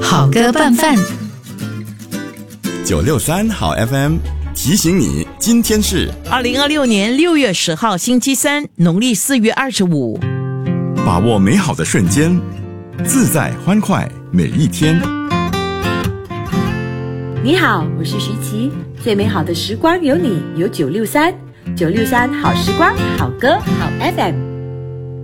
好歌拌饭。 963好 FM 提醒你，今天是 2026年6月10号星期三，农历4月25。 把握美好的瞬间，自在欢快每一天。 你好，我是徐琪，最美好的时光有你，有963好时光，好歌好 FM。